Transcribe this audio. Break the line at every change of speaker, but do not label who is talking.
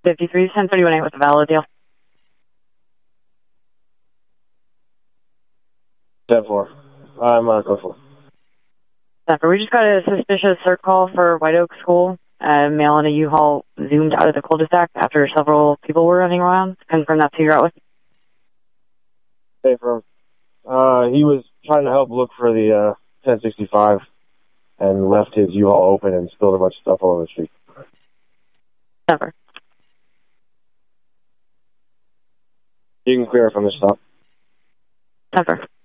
53, 1031 with a valid deal.
10-4. I'm go for it.
Zephyr, we just got a suspicious cert call for White Oak School. A male in a U-Haul zoomed out of the cul-de-sac after several people were running around. Confirm that's who you're out with.
Hey, firm. He was trying to help look for the 1065 and left his U-Haul open and spilled a bunch of stuff all over the street.
Zephyr.
You can clear it from the stop.
Zephyr.